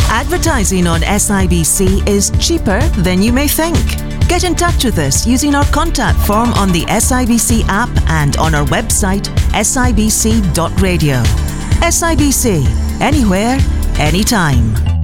Advertising on SIBC is cheaper than you may think. Get in touch with us using our contact form on the SIBC app and on our website sibc.radio. SIBC, anywhere, anytime.